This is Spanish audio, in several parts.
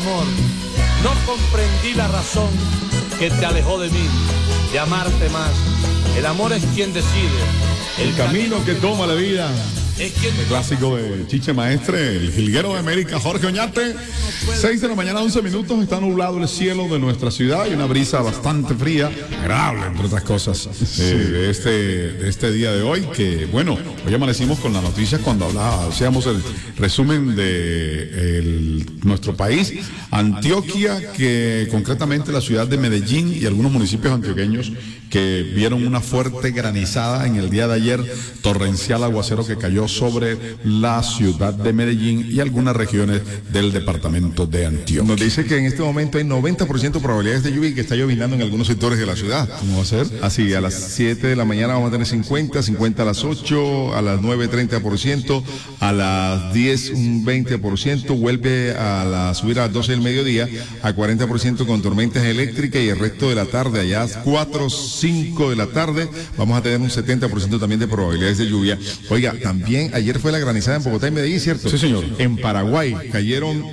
amor. No comprendí la razón que te alejó de mí, de amarte más. El amor es quien decide. El camino que toma la vida. El clásico de Chiche Maestre, el jilguero de América, Jorge Oñate. 6 de la mañana, 11 minutos. Está nublado el cielo de nuestra ciudad y una brisa bastante fría, agradable, entre otras cosas, de este día de hoy. Que bueno, hoy amanecimos con la noticia cuando hacíamos el resumen de nuestro país. Antioquia, que concretamente la ciudad de Medellín y algunos municipios antioqueños que vieron una fuerte granizada en el día de ayer, torrencial aguacero que cayó sobre la ciudad de Medellín y algunas regiones del departamento de Antioquia. Nos dice que en este momento hay 90% probabilidades de lluvia y que está llovinando en algunos sectores de la ciudad. ¿Cómo va a ser? Así, a las 7 de la mañana vamos a tener 50 a las 8, a las 9, 30%, a las 10 un 20%, vuelve a subir a las 12 del mediodía a 40% con tormentas eléctricas y el resto de la tarde, allá 4, 5 de la tarde, vamos a tener un 70% también de probabilidades de lluvia. Oiga, también ayer fue la granizada en Bogotá y Medellín, ¿cierto? Sí, señor. En Paraguay cayeron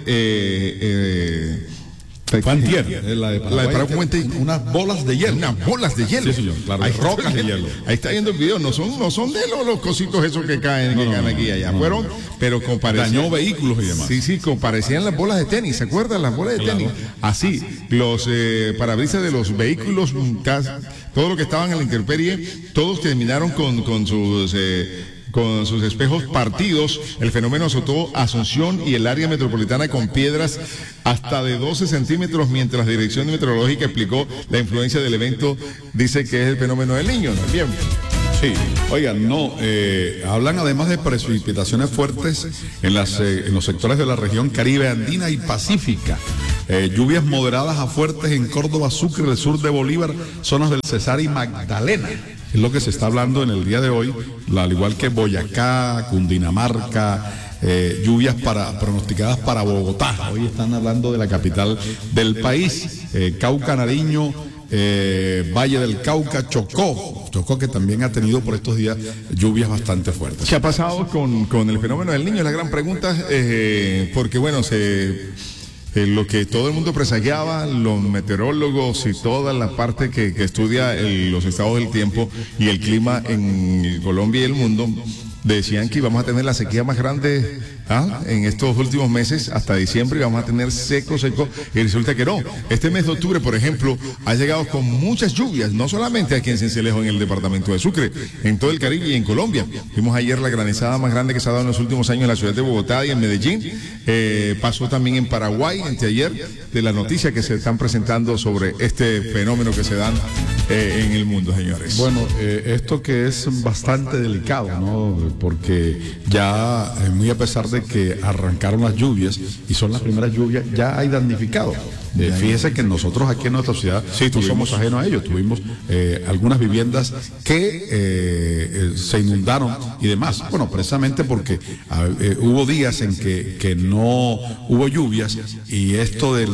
Pantier, la de Paraguay, unas bolas de hielo. Unas bolas de hielo. Sí, señor, claro, hay rocas de hielo. Ahí está viendo el video, no son de los cositos esos que caen, aquí y allá. Fueron, pero comparecían. Dañó vehículos y demás. Sí, comparecían las bolas de tenis, ¿se acuerdan? Las bolas de tenis. Así, los parabrisas de los vehículos, todo lo que estaban en la intemperie, todos terminaron con sus espejos partidos. El fenómeno azotó Asunción y el área metropolitana con piedras hasta de 12 centímetros, mientras la Dirección Meteorológica explicó la influencia del evento, dice que es el fenómeno del Niño también. Sí, oigan, hablan además de precipitaciones fuertes en los sectores de la región Caribe, Andina y Pacífica. Lluvias moderadas a fuertes en Córdoba, Sucre, el sur de Bolívar, zonas del Cesar y Magdalena. Es lo que se está hablando en el día de hoy, al igual que Boyacá, Cundinamarca, lluvias pronosticadas para Bogotá. Hoy están hablando de la capital del país, Cauca, Nariño, Valle del Cauca, Chocó, que también ha tenido por estos días lluvias bastante fuertes. ¿Qué ha pasado con el fenómeno del Niño? Es la gran pregunta, porque bueno, lo que todo el mundo presagiaba, los meteorólogos y toda la parte que estudia los estados del tiempo y el clima en Colombia y el mundo, decían que íbamos a tener la sequía más grande en estos últimos meses, hasta diciembre, y vamos a tener seco, y resulta que no. Este mes de octubre, por ejemplo, ha llegado con muchas lluvias, no solamente aquí en Cincelejo, en el departamento de Sucre, en todo el Caribe y en Colombia. Vimos ayer la granizada más grande que se ha dado en los últimos años en la ciudad de Bogotá y en Medellín. Pasó también en Paraguay, anteayer, de la noticia que se están presentando sobre este fenómeno que se dan en el mundo, señores. Bueno, esto que es bastante delicado, ¿no? Porque ya, muy a pesar de que arrancaron las lluvias y son las primeras lluvias, ya hay damnificados. Fíjese que nosotros aquí en nuestra ciudad no somos ajenos a ello. Tuvimos algunas viviendas que se inundaron y demás. Bueno, precisamente porque hubo días en que no hubo lluvias y esto del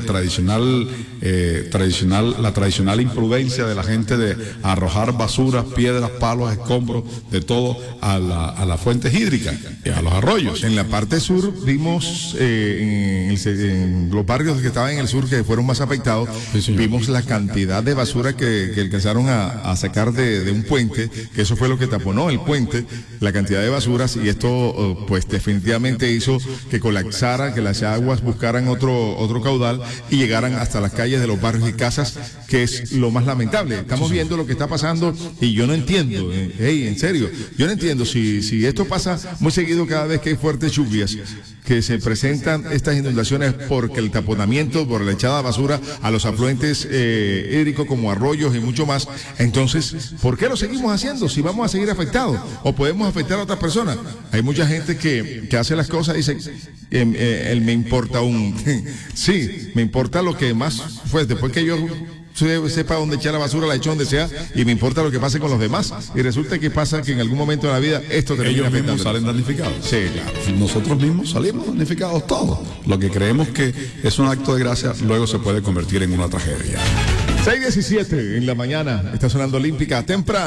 la tradicional imprudencia de la gente de arrojar basuras, piedras, palos, escombros, de todo a las fuentes hídricas, a los arroyos. En la parte sur vimos en los barrios que estaban en el sur que fueron más afectados, vimos la cantidad de basura que alcanzaron a sacar de un puente, que eso fue lo que taponó el puente, la cantidad de basuras, y esto pues definitivamente hizo que colapsara, que las aguas buscaran otro caudal y llegaran hasta las calles de los barrios y casas, que es lo más lamentable. Estamos viendo lo que está pasando y yo no entiendo, en serio, yo no entiendo si esto pasa muy seguido cada vez que hay fuertes lluvias, que se presentan estas inundaciones porque el taponamiento, por la echada de basura a los afluentes hídricos como arroyos y mucho más. Entonces, ¿por qué lo seguimos haciendo si vamos a seguir afectados o podemos afectar a otras personas? Hay mucha gente que hace las cosas y dice, él me importa sí, me importa lo que más fue, después que yo sepa dónde echar la basura, la echo donde sea, y me importa lo que pase con los demás. Y resulta que pasa que en algún momento de la vida esto termina afectando. Ellos mismos salen damnificados. Sí, claro. Nosotros mismos salimos damnificados todos. Lo que creemos que es un acto de gracia, luego se puede convertir en una tragedia. 6:17 en la mañana, está sonando Olímpica temprano.